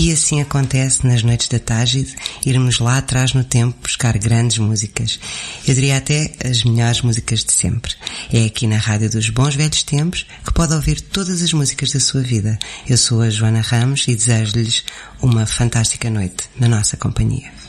E assim acontece nas noites da Tágide, irmos lá atrás no tempo buscar grandes músicas. Eu diria até as melhores músicas de sempre. É aqui na Rádio dos Bons Velhos Tempos que pode ouvir todas as músicas da sua vida. Eu sou a Joana Ramos e desejo-lhes uma fantástica noite na nossa companhia.